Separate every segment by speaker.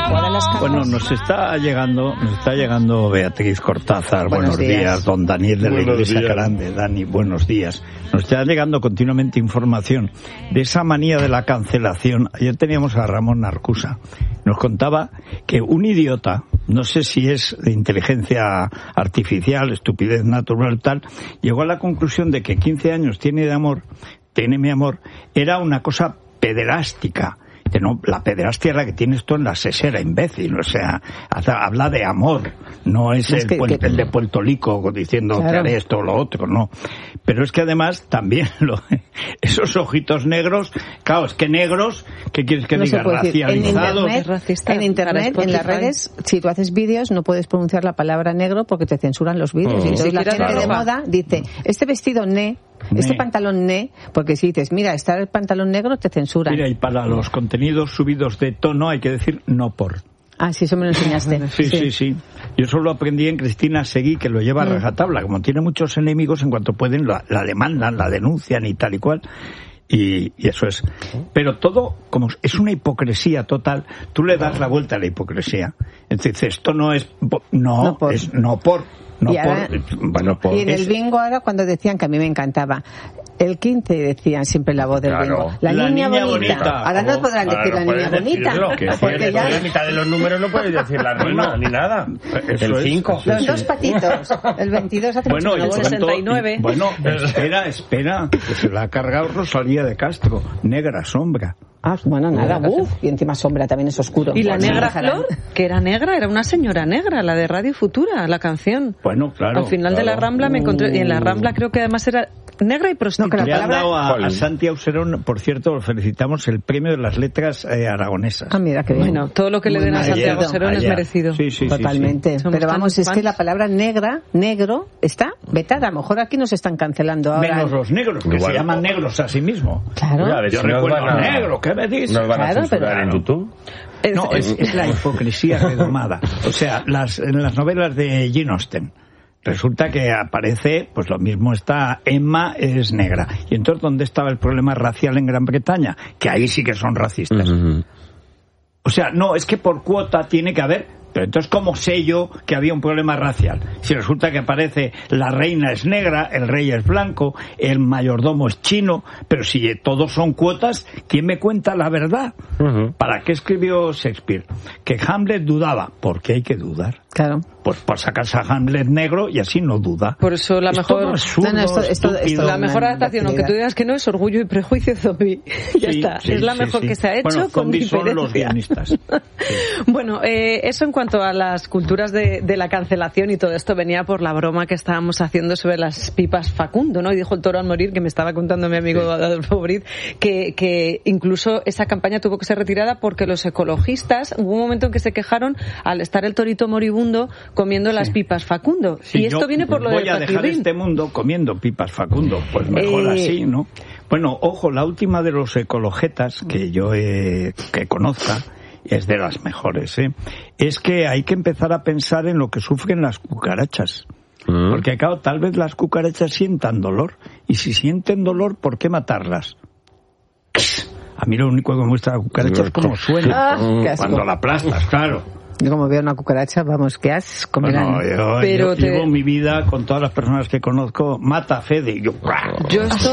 Speaker 1: jugaban las cartas.
Speaker 2: Bueno, nos está llegando Beatriz Cortázar, buenos días, don Daniel de la Iglesia Grande, Dani, buenos días. Nos está llegando continuamente información de esa manía de la cancelación. Ayer teníamos a Ramón Narcusa, nos contaba que un idiota, no sé si es de inteligencia artificial, estupidez natural, tal, llegó a la conclusión de que 15 años tiene mi amor, era una cosa pederástica. No, la pederastia es la que tienes tú en la sesera, imbécil. O sea, habla de amor. No es el de Puerto Rico diciendo que haré esto o lo otro, no. Pero es que además también esos ojitos negros, claro, es que negros, ¿qué quieres que diga? Racializados.
Speaker 1: En internet, en las redes, si tú haces vídeos, no puedes pronunciar la palabra negro porque te censuran los vídeos. Y entonces la gente de moda dice, este vestido este pantalón porque si dices, mira, está el pantalón negro, te censuran.
Speaker 2: Mira, y para los contenidos subidos de tono hay que decir no por.
Speaker 1: Ah, sí, eso me lo enseñaste.
Speaker 2: Sí. Yo solo aprendí en Cristina Seguí, que lo lleva a rajatabla. Como tiene muchos enemigos, en cuanto pueden, la demandan, la denuncian y tal y cual. Y eso es. Pero todo, como es una hipocresía total, tú le das la vuelta a la hipocresía. Entonces, esto no es... No por.
Speaker 1: Y en el bingo ahora, cuando decían, que a mí me encantaba, el 15 decían siempre la voz del bingo. La niña bonita. Ahora no podrán decir la niña bonita.
Speaker 3: Porque ya la mitad de los números no puedes decir la rima ni nada. El 5.
Speaker 1: Los dos patitos. El 22 hace mucho.
Speaker 2: El 69. Bueno, espera, que se la ha cargado Rosalía de Castro. Negra sombra.
Speaker 1: Ah, bueno, nada, y encima sombra, también es oscuro.
Speaker 4: Y la negra Flor, que era negra, era una señora negra, la de Radio Futura, la canción.
Speaker 2: Bueno, claro.
Speaker 4: Al final de la Rambla me encontré, y en la Rambla creo que además era negra y prostituta.
Speaker 2: Le han dado a Santi Auserón, por cierto, lo felicitamos, el premio de las letras aragonesas.
Speaker 1: Ah, mira, qué bien.
Speaker 4: Bueno, todo lo que le den a Santi Auserón es merecido.
Speaker 2: Sí,
Speaker 1: totalmente. Pero vamos, es que la palabra negro, está vetada. A lo mejor aquí nos están cancelando ahora.
Speaker 2: Menos los negros, que se llaman negros a sí mismos.
Speaker 1: Claro.
Speaker 2: Yo recuerdo negro, ¿qué me dices?
Speaker 3: ¿Nos van a censurar en YouTube?
Speaker 2: No, es la hipocresía redomada. O sea, en las novelas de Jane Austen, resulta que aparece, pues lo mismo está, Emma es negra. Y entonces, ¿dónde estaba el problema racial en Gran Bretaña? Que ahí sí que son racistas. O sea, no, es que por cuota tiene que haber... Pero entonces, ¿cómo sé yo que había un problema racial? Si resulta que aparece la reina es negra, el rey es blanco, el mayordomo es chino, pero si todos son cuotas, ¿quién me cuenta la verdad? ¿Para qué escribió Shakespeare? Que Hamlet dudaba. ¿Por qué hay que dudar?
Speaker 1: Claro.
Speaker 2: Pues por sacarse a Hamlet negro y así no duda.
Speaker 4: Por eso la mejor... la mejor adaptación, aunque tú digas que no, es Orgullo y Prejuicio zombie. Ya está. Es la mejor que se ha hecho,
Speaker 2: bueno,
Speaker 4: con diferencia.
Speaker 2: Son los guionistas.
Speaker 4: Bueno, eso en cuanto a las culturas de la cancelación y todo esto venía por la broma que estábamos haciendo sobre las pipas Facundo, ¿no? Y dijo el toro al morir, que me estaba contando mi amigo Adolfo Briz, que incluso esa campaña tuvo que ser retirada porque los ecologistas, hubo un momento en que se quejaron al estar el torito moribundo comiendo las pipas Facundo. Y esto viene por lo del
Speaker 2: voy a dejar este mundo comiendo pipas Facundo, pues mejor así, ¿no? Bueno, ojo, la última de los ecologetas que yo que conozca, es de las mejores, es que hay que empezar a pensar en lo que sufren las cucarachas. Porque, claro, tal vez las cucarachas sientan dolor. Y si sienten dolor, ¿por qué matarlas? A mí lo único que me gusta la cucaracha es cómo suena. Cuando la aplastas, claro.
Speaker 1: Yo como veo una cucaracha, vamos, qué asco.
Speaker 2: Bueno, yo llevo mi vida con todas las personas que conozco, mata a Fede. Yo
Speaker 4: esto...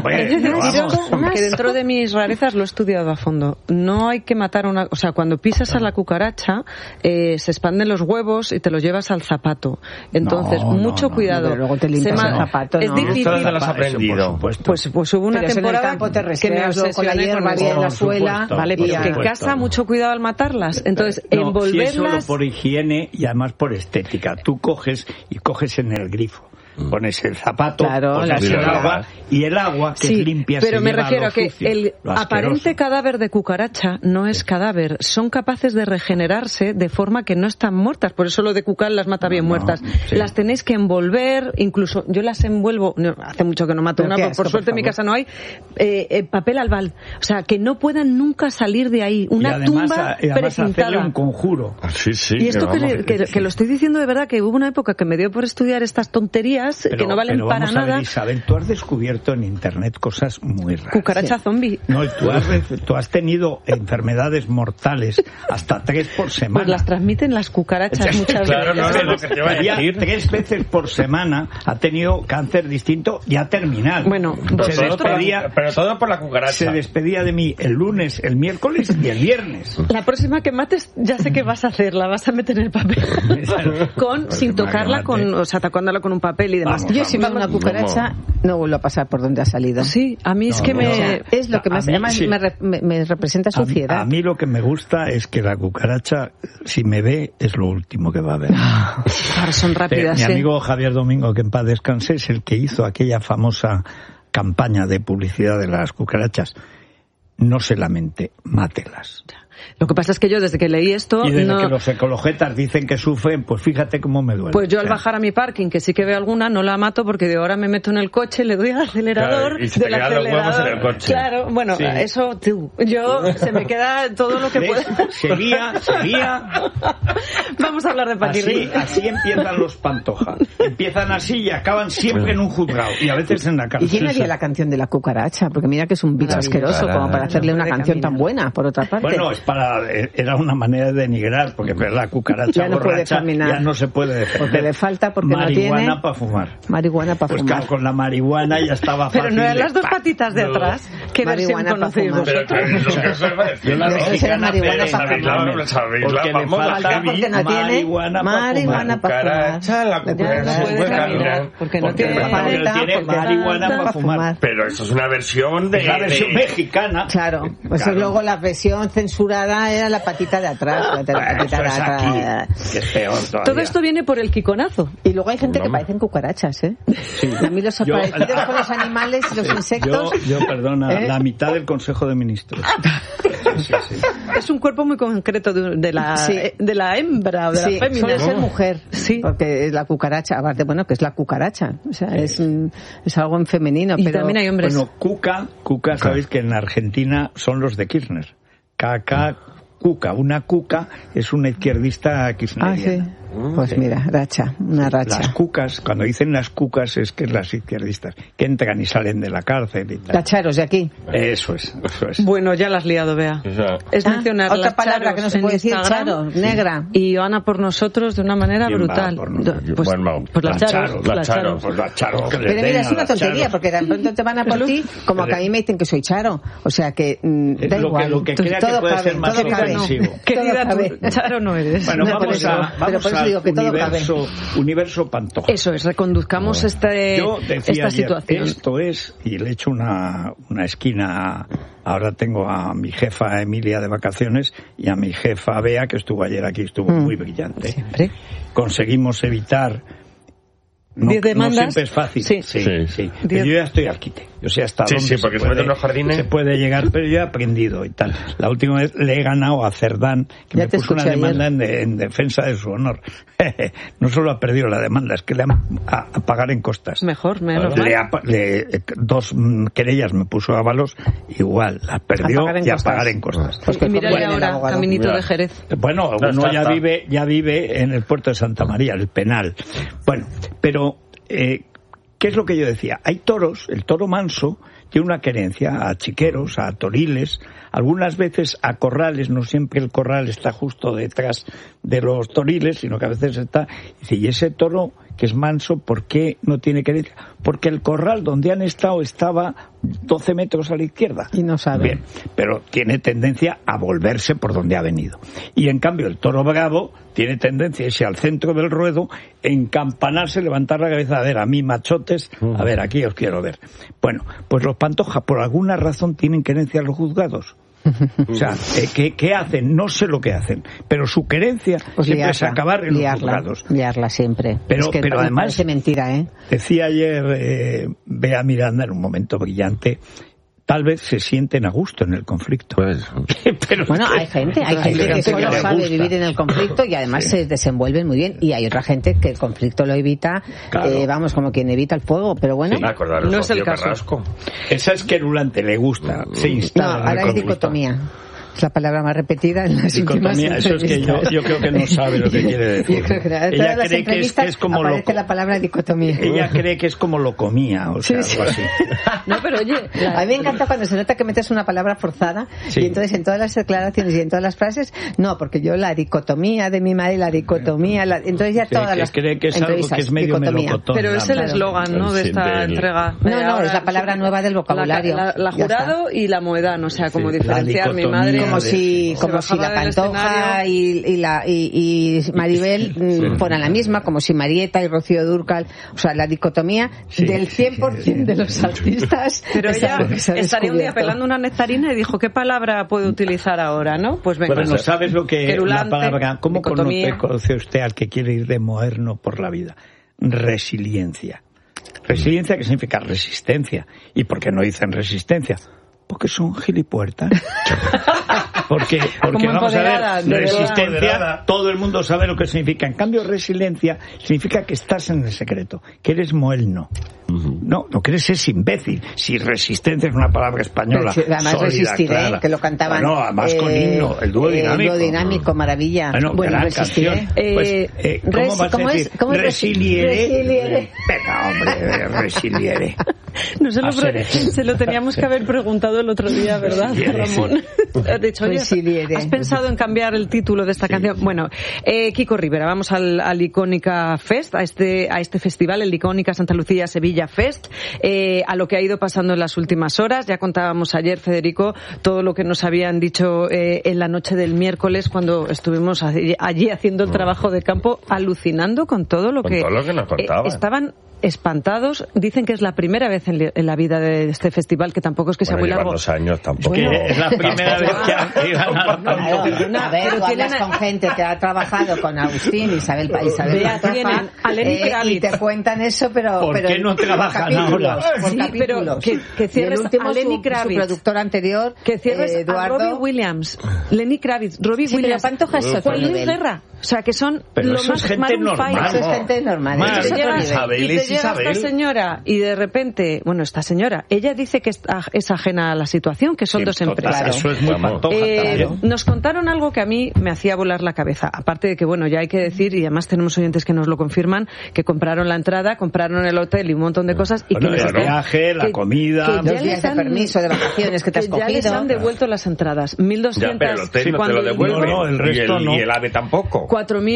Speaker 4: que dentro de mis rarezas lo he estudiado a fondo. No hay que matar o sea, cuando pisas a la cucaracha, se expanden los huevos y te los llevas al zapato. Entonces, mucho cuidado.
Speaker 1: Pero luego te limpias el zapato,
Speaker 4: es difícil.
Speaker 3: ¿Esto dónde lo has aprendido?
Speaker 4: Pues hubo una temporada
Speaker 1: que me obsesioné con la hierba en la suela.
Speaker 4: Vale, pero que en casa mucho cuidado al matarlas. Entonces, envolver
Speaker 2: solo por higiene y además por estética. Tú coges en el grifo. Pones el zapato, pones el agua y el agua que es limpia
Speaker 4: pero
Speaker 2: se
Speaker 4: me
Speaker 2: lleva
Speaker 4: refiero a que
Speaker 2: sucio,
Speaker 4: el aparente cadáver de cucaracha no es cadáver, son capaces de regenerarse de forma que no están muertas, por eso lo de cucal las mata bien muertas. Las tenéis que envolver, incluso yo las envuelvo, hace mucho que no mato una, por suerte en mi casa no hay, papel albal, o sea, que no puedan nunca salir de ahí, una tumba precintada.
Speaker 2: Hacerle un conjuro.
Speaker 3: Sí,
Speaker 4: y esto que lo estoy diciendo de verdad, que hubo una época que me dio por estudiar estas tonterías raras que no valen para nada.
Speaker 2: Ver, Isabel, tú has descubierto en internet cosas muy raras.
Speaker 4: Cucaracha zombie.
Speaker 2: No, tú has tenido enfermedades mortales hasta 3 por semana.
Speaker 4: Pues las transmiten las cucarachas muchas veces.
Speaker 3: Claro, no, lo que te iba a decir.
Speaker 2: 3 veces por semana ha tenido cáncer distinto ya terminal.
Speaker 4: Bueno,
Speaker 3: pero todo por la cucaracha.
Speaker 2: Se despedía de mí el lunes, el miércoles y el viernes.
Speaker 4: La próxima que mates, ya sé qué vas a hacer, la vas a meter en el papel. Sin tocarla, tacándola con un papel y demás.
Speaker 1: Yo si veo una cucaracha, no vuelvo a pasar por donde ha salido.
Speaker 4: Sí, a mí es que
Speaker 1: es lo que más me representa suciedad.
Speaker 2: A mí lo que me gusta es que la cucaracha, si me ve, es lo último que va a ver.
Speaker 4: Ahora son rápidas.
Speaker 2: Mi amigo Javier Domingo, que en paz descanse, es el que hizo aquella famosa campaña de publicidad de las cucarachas. No se lamente, mátelas.
Speaker 4: Lo que pasa es que yo desde que leí esto...
Speaker 2: Y desde que los ecologetas dicen que sufren, pues fíjate cómo me duele.
Speaker 4: Pues yo al bajar a mi parking, que sí que veo alguna, no la mato porque de ahora me meto en el coche, le doy al acelerador...
Speaker 3: Claro, y se te quedan los huevos en el coche.
Speaker 4: Claro, bueno, sí. Eso tú. Se me queda todo lo que puedo.
Speaker 2: Seguía.
Speaker 4: Vamos a hablar de paquirrín.
Speaker 2: Así empiezan los Pantoja. Empiezan así y acaban siempre en un juzgado y a veces en la cárcel.
Speaker 1: ¿Y quién haría la canción de la cucaracha? Porque mira que es un bicho asqueroso como para hacerle una canción tan buena, por otra parte.
Speaker 2: Bueno, era una manera de denigrar, porque la cucaracha
Speaker 1: ya no
Speaker 2: borracha ya no se puede defender.
Speaker 1: Porque le falta, porque
Speaker 2: marihuana
Speaker 1: no tiene...
Speaker 2: para fumar.
Speaker 1: Marihuana para
Speaker 2: pues
Speaker 1: fumar.
Speaker 2: Claro, con la marihuana ya estaba fácil.
Speaker 4: Pero no eran las dos patitas de atrás. ¿Qué versión conocéis vosotros?
Speaker 2: Yo la mexicana
Speaker 1: marihuana para fumar. Porque no tiene marihuana para fumar.
Speaker 3: La cucaracha
Speaker 4: no puede caminar, porque no tiene
Speaker 2: marihuana para fumar.
Speaker 3: Pero eso es una versión de...
Speaker 2: La versión mexicana.
Speaker 1: Claro, pues luego la versión censurada era la patita de atrás.
Speaker 2: Que es peor todavía.
Speaker 4: Todo esto viene por el quiconazo.
Speaker 1: Y luego hay gente que parecen cucarachas, ¿eh? Sí. A mí los parecidos con los animales y los insectos...
Speaker 2: Yo perdona, la mitad del Consejo de Ministros. Sí.
Speaker 4: Es un cuerpo muy concreto de la hembra o de la fémina.
Speaker 1: Suele ser mujer,
Speaker 4: sí.
Speaker 1: Porque es la cucaracha, aparte, que es la cucaracha. O sea, es algo en femenino.
Speaker 4: Y
Speaker 1: pero
Speaker 4: también hay hombres.
Speaker 2: Bueno, cuca, sabéis que en Argentina son los de Kirchner. Cuca, una cuca es una izquierdista kirchneriana.
Speaker 1: Sí. Pues mira, una racha.
Speaker 2: Las cucas, cuando dicen las cucas es que las izquierdistas que entran y salen de la cárcel y tal.
Speaker 1: Cacharos de aquí.
Speaker 2: Eso es.
Speaker 4: Bueno, ya la has liado, Bea. Es mencionar
Speaker 1: otra palabra que no se puede decir, charos, negra.
Speaker 4: Y Ana por nosotros de una manera brutal.
Speaker 3: Pues
Speaker 4: las charos.
Speaker 1: Pero mira, es una tontería, porque de pronto te van a por ti, como que a mí me dicen que soy charo. O sea que da igual.
Speaker 2: Lo que crea que puede ser más ofensivo.
Speaker 4: Querida, charo no eres.
Speaker 2: Bueno, vamos a universo Pantoja.
Speaker 4: Eso es, reconduzcamos esta situación.
Speaker 2: Esto es, y le echo una esquina. Ahora tengo a mi jefa Emilia de vacaciones y a mi jefa Bea, que estuvo ayer aquí, estuvo muy brillante.
Speaker 4: Siempre.
Speaker 2: Conseguimos evitar... No siempre es fácil. Sí. Pero yo ya estoy al quite. Yo sé hasta dónde
Speaker 3: porque se los jardines.
Speaker 2: Se puede llegar, pero yo he aprendido y tal. La última vez le he ganado a Cerdán, que me puso una demanda en defensa de su honor. No solo ha perdido la demanda, es que le han a pagar en costas.
Speaker 4: Menos mal.
Speaker 2: 2 querellas me puso Ábalos, igual, las perdió y a pagar en costas.
Speaker 4: Pues que mírale ahora, caminito de Jerez.
Speaker 2: Bueno, uno ya vive en el puerto de Santa María, el Penal. Bueno, pero ¿qué es lo que yo decía? Hay toros, el toro manso tiene una querencia a chiqueros, a toriles, algunas veces a corrales, no siempre el corral está justo detrás de los toriles, sino que a veces está... Y ese toro que es manso, ¿por qué no tiene querencia? Porque el corral donde han estado estaba 12 metros a la izquierda.
Speaker 1: Y no sabe.
Speaker 2: Bien, pero tiene tendencia a volverse por donde ha venido. Y en cambio el toro bravo tiene tendencia a irse al centro del ruedo, encampanarse, levantar la cabeza, a ver, a mí machotes, a ver, aquí os quiero ver. Bueno, pues los Pantoja por alguna razón tienen querencia a los juzgados. O sea, ¿qué hacen? No sé lo que hacen, pero su querencia siempre es acabar en los juzgados.
Speaker 1: Liarla siempre.
Speaker 2: Pero además,
Speaker 1: parece mentira,
Speaker 2: decía ayer Bea Miranda en un momento brillante, tal vez se sienten a gusto en el conflicto.
Speaker 1: Pero bueno, hay gente que solo sabe vivir en el conflicto y además se desenvuelven muy bien, y hay otra gente que el conflicto lo evita, claro. Como quien evita el fuego, pero bueno,
Speaker 4: no es el caso.
Speaker 3: Carrasco.
Speaker 2: Esa es querulante, le gusta, se instala.
Speaker 1: No, ahora es dicotomía. Es la palabra más repetida en las últimas entrevistas.
Speaker 2: Eso es que yo creo que no sabe lo que quiere decir.
Speaker 1: Yo creo que ella cree que es como aparece la palabra dicotomía.
Speaker 2: Ella cree que es como locomía, o sea, algo así.
Speaker 4: No, pero oye,
Speaker 1: a mí me encanta cuando se nota que metes una palabra forzada y entonces en todas las declaraciones y en todas las frases, no, porque yo la dicotomía de mi madre, la dicotomía, entonces ya todas las
Speaker 2: cree que es algo que es medio melocotón.
Speaker 4: Pero es el eslogan, ¿no?, de esta entrega.
Speaker 1: No, es la palabra nueva del vocabulario.
Speaker 4: La Jurado y la Moedano, o sea, como diferenciar mi madre.
Speaker 1: Como si la Pantoja y Maribel fueran la misma, como si Marieta y Rocío Dúrcal, o sea, la dicotomía del 100% de los artistas.
Speaker 4: Pero ella estaría un día pelando una nectarina y dijo, ¿qué palabra puede utilizar ahora, no? Pues venga.
Speaker 2: Bueno, ¿sabes lo que la palabra? ¿Cómo conoce usted al que quiere ir de moderno por la vida? Resiliencia. Resiliencia, ¿qué significa? Resistencia. ¿Y por qué no dicen resistencia? Porque son gilipuertas. Porque vamos a ver, resistencia, todo el mundo sabe lo que significa. En cambio, resiliencia significa que estás en el secreto, que eres moelno. No, lo que eres es imbécil. Si resistencia es una palabra española,
Speaker 1: además
Speaker 2: sólida,
Speaker 1: resistiré,
Speaker 2: clara.
Speaker 1: Que lo cantaban.
Speaker 2: No, además con himno, el dúo dinámico.
Speaker 1: El dúo dinámico, maravilla.
Speaker 2: Bueno, gran canción. ¿Cómo vas a decir? Resiliere. Venga, hombre, resiliere.
Speaker 4: No se lo teníamos que haber preguntado el otro día, ¿verdad, Ramón? Has dicho, oye, ¿has pensado en cambiar el título de esta canción? Bueno, Kiko Rivera, vamos al Icónica Fest, a este festival, el Icónica Santa Lucía Sevilla Fest, a lo que ha ido pasando en las últimas horas. Ya contábamos ayer, Federico, todo lo que nos habían dicho en la noche del miércoles cuando estuvimos allí haciendo el trabajo de campo, alucinando con todo lo que
Speaker 3: nos contaban.
Speaker 4: Estaban espantados. Dicen que es la primera vez en la vida de este festival, que tampoco es que sea muy largo.
Speaker 3: 2 años tampoco.
Speaker 2: Es la primera vez que iban
Speaker 1: a ver, tú hablas con gente que ha trabajado con Agustín, Isabel Pantoja, y te cuentan eso, pero
Speaker 2: ¿por qué no trabajan ahora?
Speaker 1: Sí, pero que cierres a Lenny Kravitz, su productor anterior,
Speaker 4: que cierres
Speaker 1: Eduardo,
Speaker 4: a Robbie Williams, Lenny Kravitz, Robbie Williams,
Speaker 1: pero Pantoja es otro nivel.
Speaker 4: Guerra, o sea, que son
Speaker 2: pero
Speaker 4: lo más
Speaker 2: gente normal.
Speaker 1: Eso es gente normal.
Speaker 4: Y llega esta señora y de repente, bueno, esta señora, ella dice que es ajena a la situación, que son dos empresas.
Speaker 2: Eso es muy Pantoja.
Speaker 4: Nos contaron algo que a mí me hacía volar la cabeza. Aparte de que, bueno, ya hay que decir, y además tenemos oyentes que nos lo confirman, que compraron la entrada, compraron el hotel y un montón de cosas. Y
Speaker 2: bueno, el viaje, la comida,
Speaker 1: 2 días de permiso, de vacaciones que te has cogido.
Speaker 4: Ya les han devuelto las entradas. 1.200.
Speaker 3: Ya, pero el hotel no te lo devuelve.
Speaker 2: No, el resto no.
Speaker 3: Y el AVE tampoco.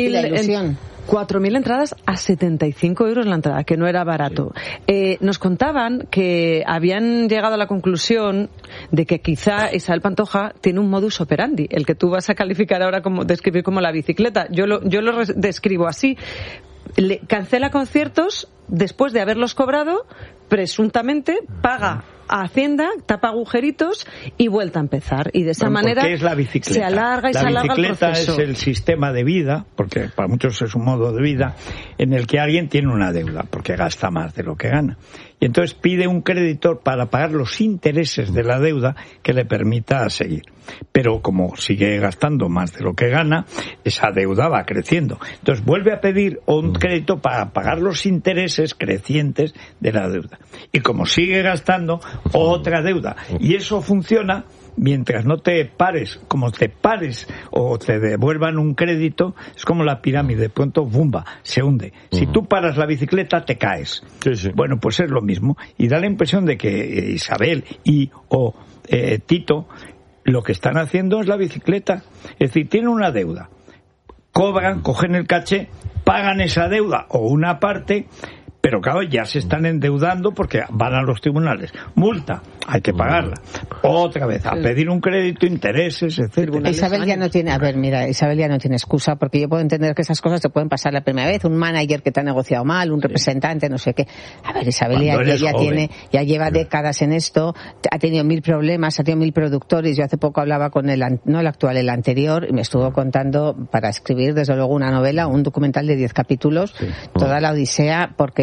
Speaker 4: 4.000 entradas a 75 euros la entrada, que no era barato. Nos contaban que habían llegado a la conclusión de que quizá Isabel Pantoja tiene un modus operandi, el que tú vas a calificar ahora como describir como la bicicleta. Yo lo describo así. Cancela conciertos después de haberlos cobrado, presuntamente paga a Hacienda, tapa agujeritos y vuelta a empezar. Y de esa manera
Speaker 2: es la bicicleta.
Speaker 4: Se alarga y se alarga el proceso.
Speaker 2: La bicicleta es el sistema de vida, porque para muchos es un modo de vida, en el que alguien tiene una deuda, porque gasta más de lo que gana. Y entonces pide un creditor para pagar los intereses de la deuda que le permita seguir. Pero como sigue gastando más de lo que gana, esa deuda va creciendo. Entonces vuelve a pedir un crédito para pagar los intereses crecientes de la deuda. Y como sigue gastando, otra deuda. Y eso funciona mientras no te pares. Como te pares o te devuelvan un crédito, es como la pirámide, de pronto, ¡bumba!, se hunde. Si tú paras la bicicleta, te caes.
Speaker 3: Sí.
Speaker 2: Bueno, pues es lo mismo. Y da la impresión de que Isabel o Tito lo que están haciendo es la bicicleta. Es decir, tienen una deuda. Cobran, cogen el caché, pagan esa deuda o una parte, pero claro, ya se están endeudando porque van a los tribunales. Multa, hay que pagarla. Otra vez, a pedir un crédito, intereses, etcétera.
Speaker 1: Isabel ya no tiene, Isabel ya no tiene excusa, porque yo puedo entender que esas cosas te pueden pasar la primera vez. Un manager que te ha negociado mal, un representante, no sé qué. A ver, Isabel ya lleva décadas en esto, ha tenido 1000 problemas, ha tenido 1000 productores. Yo hace poco hablaba con el actual, el anterior, y me estuvo contando para escribir, desde luego, una novela, un documental de 10 capítulos, toda la odisea, porque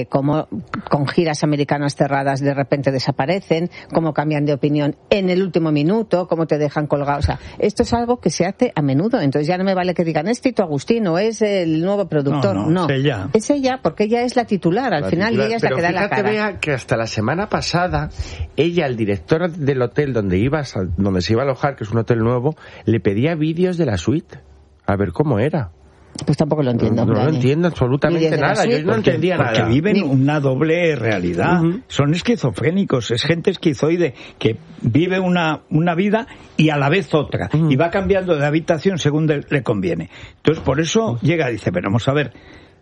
Speaker 1: cómo con giras americanas cerradas de repente desaparecen, cómo cambian de opinión en el último minuto, cómo te dejan colgado. O sea, esto es algo que se hace a menudo. Entonces ya no me vale que digan, es Tito Agustín o es el nuevo productor. No,
Speaker 2: es ella.
Speaker 1: Es ella, porque ella es la titular al final y ella es la que da la cara.
Speaker 3: Vea que hasta la semana pasada, ella, el director del hotel donde se iba a alojar, que es un hotel nuevo, le pedía vídeos de la suite. A ver cómo era.
Speaker 1: Pues tampoco lo entiendo.
Speaker 3: No lo entiendo absolutamente nada. Yo no entendía nada.
Speaker 2: Porque viven una doble realidad. Son esquizofrénicos. Es gente esquizoide que vive una vida y a la vez otra. Y va cambiando de habitación según le conviene. Entonces, por eso llega y dice, pero vamos a ver,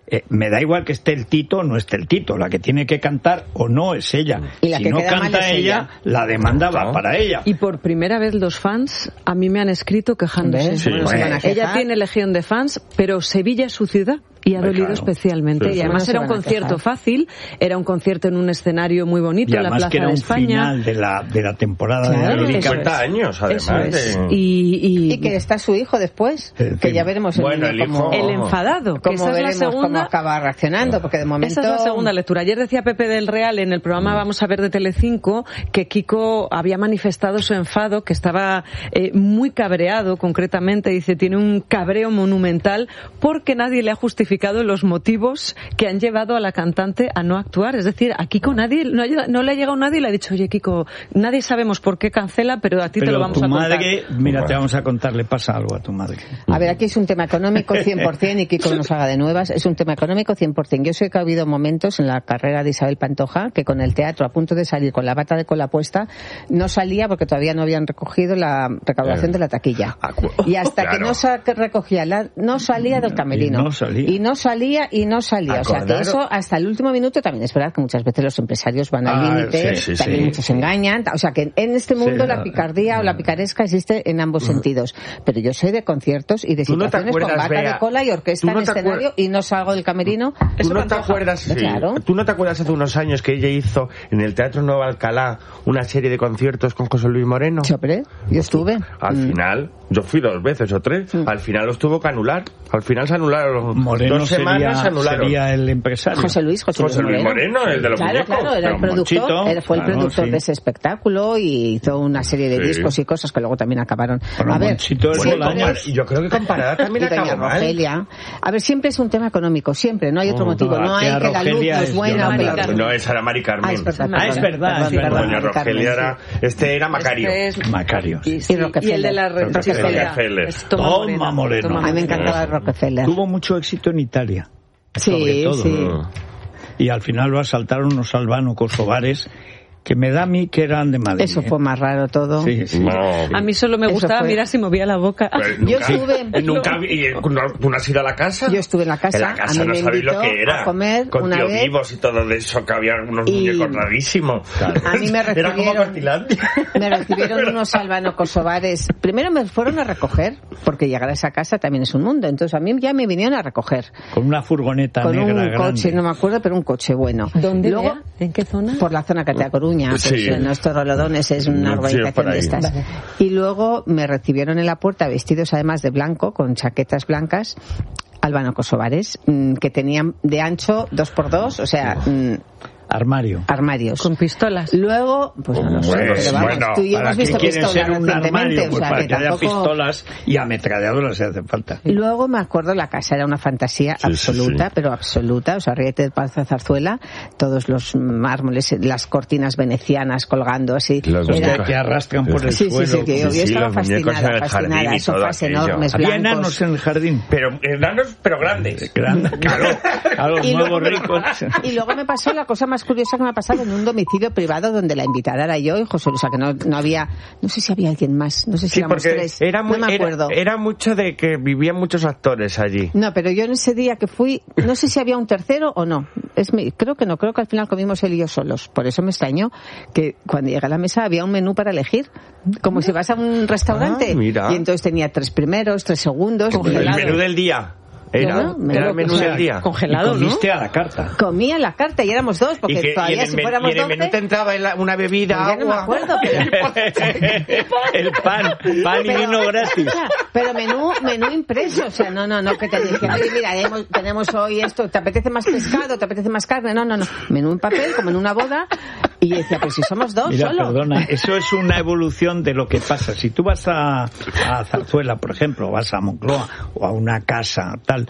Speaker 2: me da igual que esté el Tito o no esté el Tito. La que tiene que cantar o no es ella.
Speaker 1: Y la
Speaker 2: si
Speaker 1: que
Speaker 2: no
Speaker 1: queda
Speaker 2: canta
Speaker 1: mal es
Speaker 2: ella, la demanda va para ella.
Speaker 4: Y por primera vez los fans a mí me han escrito quejándose.
Speaker 3: Sí,
Speaker 4: ella tiene legión de fans, pero Sevilla es su ciudad y ha dolido especialmente. Y además era un concierto fácil, era un concierto en un escenario muy bonito en la Plaza de España.
Speaker 2: Y además que era un final de la temporada de América.
Speaker 3: 50 años, además.
Speaker 1: Y que está su hijo después, que ya veremos
Speaker 3: el hijo,
Speaker 4: el enfadado.
Speaker 1: Cómo veremos cómo acaba reaccionando, porque de momento...
Speaker 4: Esa es la segunda lectura. Ayer decía Pepe del Real en el programa Vamos a ver de Telecinco que Kiko había manifestado su enfado, que estaba muy cabreado, concretamente, dice, tiene un cabreo monumental porque nadie le ha justificado los motivos que han llevado a la cantante a no actuar. Es decir, a Kiko no le ha llegado nadie y le ha dicho, oye, Kiko, nadie sabemos por qué cancela, pero a ti te lo vamos a contar.
Speaker 2: Madre, mira, te vamos a contar, le pasa algo a tu madre.
Speaker 1: A ver, aquí es un tema económico 100% y Kiko nos haga de nuevas. Es un tema económico 100%. Yo sé que ha habido momentos en la carrera de Isabel Pantoja que con el teatro a punto de salir con la bata de cola puesta no salía porque todavía no habían recogido la recaudación de la taquilla. Y hasta que no recogía, no salía del camerino. Y no salía. O sea, que eso hasta el último minuto también es verdad que muchas veces los empresarios van al límite, también muchos engañan. O sea, que en este mundo la picardía o la picaresca existe en ambos sentidos. Pero yo sé de conciertos y de situaciones con bata de cola y orquesta en escenario y no salgo del camerino.
Speaker 3: ¿Tú no te acuerdas?
Speaker 1: Claro.
Speaker 3: ¿Tú no te acuerdas hace unos años que ella hizo en el Teatro Nuevo Alcalá una serie de conciertos con José Luis Moreno?
Speaker 1: Yo estuve.
Speaker 3: Al final, yo fui 2 veces o 3. Al final los tuvo que anular. Al final se anularon.
Speaker 2: Moreno 2 semanas se anularon. Sería el empresario.
Speaker 1: José Luis
Speaker 3: Moreno, el de los muñecos.
Speaker 1: Claro, era el productor. Fue el productor de ese espectáculo y hizo una serie de discos y cosas que luego también acabaron.
Speaker 2: Bueno, a ver,
Speaker 3: yo creo que comparada también acabó mal.
Speaker 1: Rogelia. A ver, siempre es un tema económico, siempre, no hay otro motivo. No hay que la luz no es buena o peor.
Speaker 3: No, esa era Mari Carmen.
Speaker 2: Es verdad.
Speaker 3: Doña Rogelia era Macario.
Speaker 2: Macario.
Speaker 1: Y el de la
Speaker 3: Rockefeller.
Speaker 2: Toma Moreno.
Speaker 1: A mí me encantaba Rockefeller.
Speaker 2: Tuvo mucho éxito en Italia.
Speaker 1: Sí, sí.
Speaker 2: Y al final lo asaltaron unos albano-kosovares que me da a mí que eran de Madrid.
Speaker 1: Eso fue más raro todo.
Speaker 2: Sí.
Speaker 3: No.
Speaker 4: A mí solo me gustaba mirar si movía la boca.
Speaker 1: Yo estuve...
Speaker 3: ¿Tú no has ido a la casa?
Speaker 1: Yo estuve en la casa.
Speaker 3: En la casa no sabéis lo que era.
Speaker 1: A comer
Speaker 3: con
Speaker 1: una
Speaker 3: tío
Speaker 1: vez.
Speaker 3: Vivos y todo de eso, que había unos muñecos rarísimos.
Speaker 1: Claro. A mí me recibieron...
Speaker 3: Era como Cortilandia.
Speaker 1: Me recibieron unos albano-kosovares. Primero me fueron a recoger, porque llegar a esa casa también es un mundo. Entonces a mí ya me vinieron a recoger.
Speaker 2: Con una furgoneta negra grande.
Speaker 1: Con un coche, no me acuerdo, pero un coche bueno.
Speaker 4: ¿Dónde? Luego, ¿en qué zona?
Speaker 1: Por la zona que te da Coruña. Pues,
Speaker 3: sí.
Speaker 1: Nuestros Rolodones es una urbanización de estas. Vale. Y luego me recibieron en la puerta vestidos además de blanco, con chaquetas blancas, albano-kosovares, que tenían de ancho 2x2, o sea... Armarios.
Speaker 4: Con pistolas.
Speaker 1: Luego, pues no lo sé, pero vamos, tú y yo hemos visto pistolas recientemente.
Speaker 2: Pues para que haya pistolas y ametralladoras se hace falta.
Speaker 1: Y luego me acuerdo, la casa era una fantasía absoluta, pero absoluta. O sea, ríete de Paz Zarzuela, todos los mármoles, las cortinas venecianas colgando así.
Speaker 2: Que arrastran por el suelo.
Speaker 1: Sí, yo estaba fascinada. Sofás enormes, blancos.
Speaker 2: Había enanos en el jardín.
Speaker 3: Pero grandes.
Speaker 2: Claro, los nuevos ricos.
Speaker 1: Y luego me pasó la cosa más curiosa que me ha pasado en un domicilio privado donde la invitada era yo y José Luis, o sea que no había, no sé si había alguien más, no sé si éramos 3, no me acuerdo.
Speaker 3: Era mucho de que vivían muchos actores allí.
Speaker 1: No, pero yo en ese día que fui, no sé si había un tercero o no. Creo que al final comimos él y yo solos. Por eso me extrañó que cuando llegué a la mesa había un menú para elegir, como si vas a un restaurante.
Speaker 3: Mira.
Speaker 1: Y entonces tenía 3 primeros, 3 segundos.
Speaker 3: El menú del día. Era el menú del día.
Speaker 4: Congelado,
Speaker 2: ¿no? Comiste a la carta.
Speaker 1: Comía a la carta y éramos 2, porque todavía si fuéramos 12...
Speaker 3: ¿Y en el menú te entraba una bebida,
Speaker 1: agua? Ya no me acuerdo,
Speaker 2: el pan y vino gratis.
Speaker 1: Pero menú impreso, o sea, no, que te decían, oye, mira, tenemos hoy esto, ¿te apetece más pescado? ¿Te apetece más carne? No. Menú en papel, como en una boda, y yo decía, pero si somos 2
Speaker 2: mira,
Speaker 1: solo.
Speaker 2: Perdona, eso es una evolución de lo que pasa. Si tú vas a Zarzuela, por ejemplo, o vas a Moncloa, o a una casa, tal,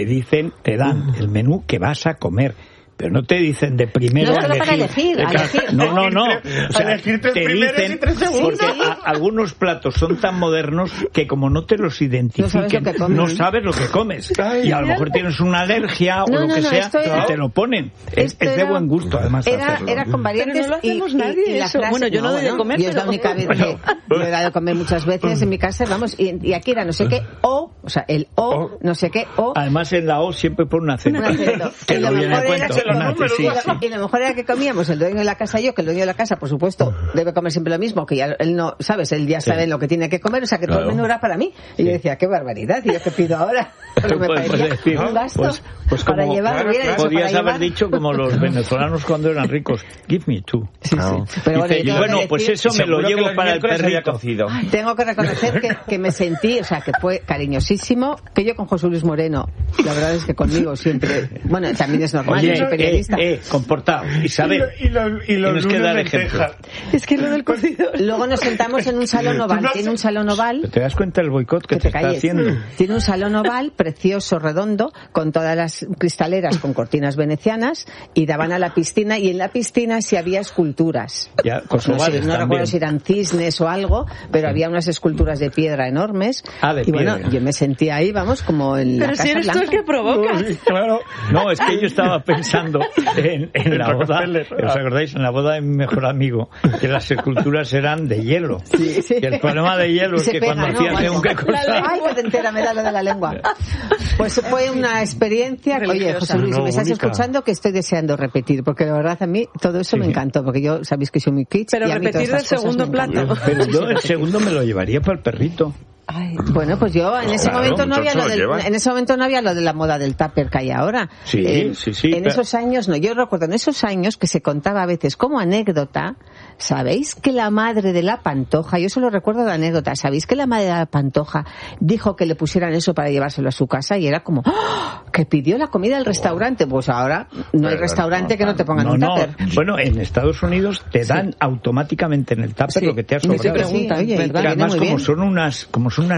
Speaker 2: te dan el menú que vas a comer. Pero no te dicen de primero
Speaker 1: no, para elegir.
Speaker 2: No. O sea, te dicen, porque algunos platos son tan modernos que como no te los identifiquen, no sabes lo que comes. Y a lo mejor tienes una alergia o lo que sea, y te lo ponen. Es de buen gusto, además.
Speaker 1: Era con variantes.
Speaker 4: Pero no lo hacemos nadie eso.
Speaker 1: Frase,
Speaker 4: bueno, yo no doy de comer.
Speaker 1: Yo es la única vez que yo he dado de comer muchas veces en mi casa, vamos, y aquí era no sé qué, o sea, el o, no sé qué, o.
Speaker 2: Además en la O siempre pone un acento. Que lo viene a cuento.
Speaker 1: Y lo mejor era que comíamos el dueño de la casa y yo, que el dueño de la casa, por supuesto, debe comer siempre lo mismo, que ya él no, ¿sabes? Él ya sabe lo que tiene que comer, o sea que todo el menú era para mí. Y yo decía, qué barbaridad, ¿y yo qué pido ahora? Pero me parecía un gasto para llevar.
Speaker 2: Podías haber dicho como los venezolanos cuando eran ricos, give me two.
Speaker 1: Sí. Pero
Speaker 2: bueno, pues eso me lo llevo para el perrito.
Speaker 1: Tengo que reconocer que me sentí, o sea, que fue cariñosísimo, que yo con José Luis Moreno, la verdad es que conmigo siempre, bueno, también es normal, yo soy periodista.
Speaker 2: Comportado. Isabel,
Speaker 3: y los
Speaker 2: que dar ejemplo.
Speaker 4: Es que lo del cocido.
Speaker 1: Luego nos sentamos en un salón oval. Tiene un salón oval.
Speaker 2: ¿Te das cuenta del boicot que te está haciendo?
Speaker 1: Tiene un salón oval precioso, redondo, con todas las cristaleras con cortinas venecianas, y daban a la piscina, y en la piscina sí había esculturas.
Speaker 2: Ya,
Speaker 1: no recuerdo si eran cisnes o algo, pero había unas esculturas de piedra enormes.
Speaker 2: Y
Speaker 1: bueno, yo me sentía ahí, vamos, como en la Casa Blanca.
Speaker 4: Pero si eres tú el que provocas.
Speaker 2: Claro. No, es que yo estaba pensando en la boda, ¿os acordáis? En la boda de mi mejor amigo, que las esculturas eran de hielo.
Speaker 1: Sí.
Speaker 2: Y el problema de hielo es que cuando hacías según qué cosa...
Speaker 1: Ay, que te entera, me da lo de la lengua. Pues fue una experiencia... Oye, José Luis, si me estás escuchando, que estoy deseando repetir, porque la verdad a mí todo eso me encantó, porque yo sabéis que soy muy kitsch.
Speaker 4: Pero repetir del segundo plato.
Speaker 2: Pero yo el segundo me lo llevaría para el perrito.
Speaker 1: Ay, bueno, pues yo en ese momento no había lo de la moda del tupper que hay ahora.
Speaker 2: Sí.
Speaker 1: En esos años no, yo recuerdo en esos años que se contaba a veces como anécdota, ¿sabéis que la madre de la Pantoja, yo solo recuerdo de anécdota, ¿sabéis que la madre de la Pantoja dijo que le pusieran eso para llevárselo a su casa? Y era como, ¡oh!, que pidió la comida del restaurante. Pues ahora no hay restaurante que no te pongan un tupper.
Speaker 2: Bueno, en Estados Unidos te dan automáticamente en el tupper lo que te ha sobrado. Además, como son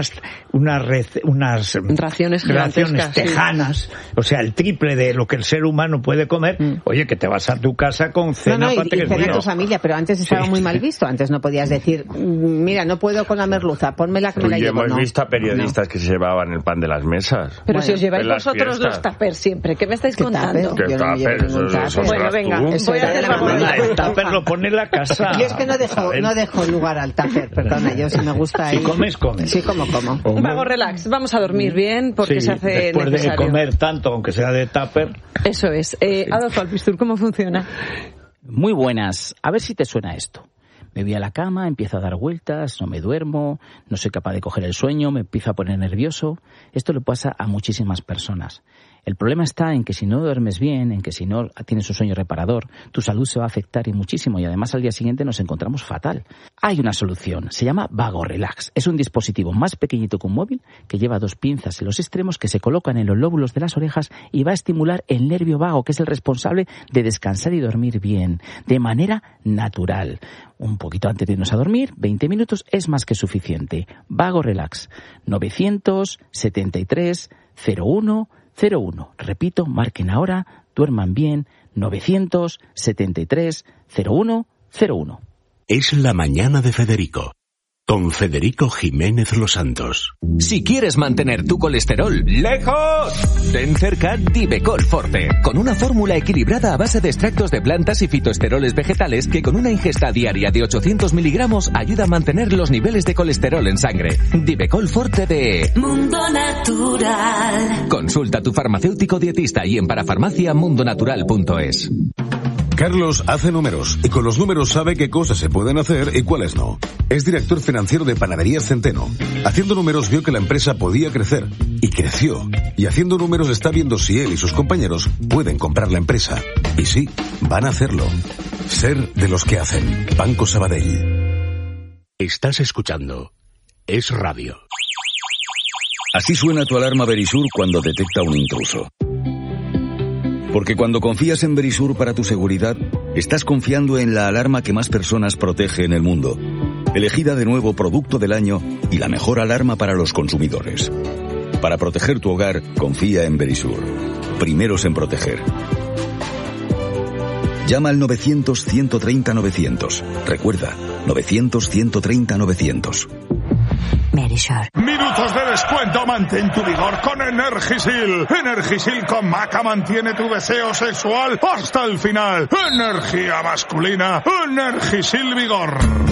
Speaker 2: unas
Speaker 4: raciones
Speaker 2: tejanas, o sea, el triple de lo que el ser humano puede comer. Oye, que te vas a tu casa con cena
Speaker 1: y cena tu familia, pero antes estaba muy mal visto. Antes no podías decir, mira, no puedo con la merluza, ponmela que me la llevo.
Speaker 3: Hemos visto a periodistas que se llevaban el pan de las mesas.
Speaker 4: Pero si os lleváis vosotros los tuppers siempre, ¿qué me estáis contando?
Speaker 3: ¿Qué tupper?
Speaker 4: Bueno, venga, voy a hacer
Speaker 2: el tupper lo pone en la casa.
Speaker 1: Yo es que no dejo lugar al tupper, perdona, yo si me gusta
Speaker 2: si comes.
Speaker 1: Sí, como.
Speaker 4: Vamos, relax, vamos a dormir bien porque se hace
Speaker 2: después
Speaker 4: necesario.
Speaker 2: De comer tanto, aunque sea de tupper.
Speaker 4: Eso es. Adolfo Alpistur, ¿cómo funciona?
Speaker 5: Muy buenas. A ver si te suena esto. Me voy a la cama, empiezo a dar vueltas, no me duermo, no soy capaz de coger el sueño, me empiezo a poner nervioso. Esto le pasa a muchísimas personas. El problema está en que si no duermes bien, en que si no tienes un sueño reparador, tu salud se va a afectar y muchísimo, y además al día siguiente nos encontramos fatal. Hay una solución, se llama Vago Relax. Es un dispositivo más pequeñito que un móvil que lleva 2 pinzas en los extremos que se colocan en los lóbulos de las orejas y va a estimular el nervio vago, que es el responsable de descansar y dormir bien, de manera natural. Un poquito antes de irnos a dormir, 20 minutos es más que suficiente. Vago Relax, 973 01 01. Repito, marquen ahora, duerman bien, 973 01 01.
Speaker 6: Es la mañana de Federico, con Federico Jiménez Los Santos.
Speaker 7: Si quieres mantener tu colesterol lejos, ten cerca Divecol Forte, con una fórmula equilibrada a base de extractos de plantas y fitoesteroles vegetales que con una ingesta diaria de 800 miligramos ayuda a mantener los niveles de colesterol en sangre. Divecol Forte de
Speaker 8: Mundo Natural.
Speaker 7: Consulta a tu farmacéutico dietista y en parafarmacia mundonatural.es.
Speaker 8: Carlos hace números y con los números sabe qué cosas se pueden hacer y cuáles no. Es director financiero de Panaderías Centeno. Haciendo números vio que la empresa podía crecer y creció. Y haciendo números está viendo si él y sus compañeros pueden comprar la empresa. Y sí, van a hacerlo. Ser de los que hacen. Banco Sabadell.
Speaker 6: Estás escuchando Es Radio.
Speaker 9: Así suena tu alarma Verisur cuando detecta un intruso. Porque cuando confías en Verisur para tu seguridad, estás confiando en la alarma que más personas protege en el mundo. Elegida de nuevo Producto del Año y la mejor alarma para los consumidores. Para proteger tu hogar, confía en Verisur. Primeros en proteger. Llama al 900-130-900. Recuerda, 900-130-900.
Speaker 10: Verisur.
Speaker 11: Minutos de descuento, mantén tu vigor con Energisil. Energisil con maca mantiene tu deseo sexual hasta el final. Energía masculina, Energisil Vigor.